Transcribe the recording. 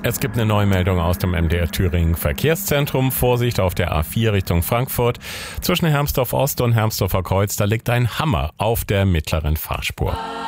Es gibt eine neue Meldung aus dem MDR Thüringen Verkehrszentrum. Vorsicht auf der A4 Richtung Frankfurt. Zwischen Hermsdorf Ost und Hermsdorfer Kreuz, da liegt ein Hammer auf der mittleren Fahrspur.